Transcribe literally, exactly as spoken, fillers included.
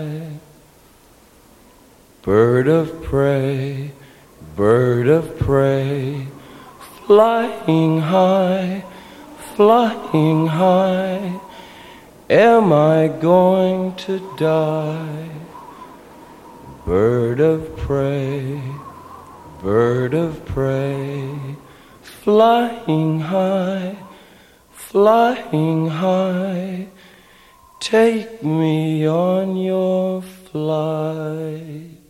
Bird of prey, bird of prey, flying high, flying high, am I going to die? Bird of prey, bird of prey, flying high, flying high, take me on your flight.